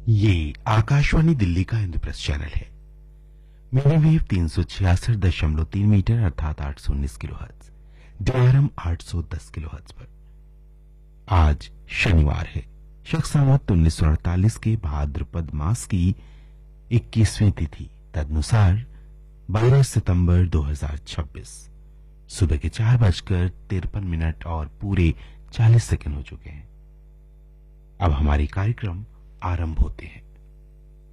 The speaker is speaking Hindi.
ये आकाशवाणी दिल्ली का इंद्रप्रस्थ चैनल है। मीडियम वेव 366.3 मीटर अर्थात 819 किलोहर्ट्ज, DRM 810 किलोहर्ट्ज पर। आज शनिवार है, शक संवत 1948 के भाद्रपद मास की 21वीं तिथि, तदनुसार 12 सितंबर 2026। सुबह के 4:53 और पूरे 40 सेकंड हो चुके हैं। अब हमारे कार्यक्रम आरंभ होते हैं।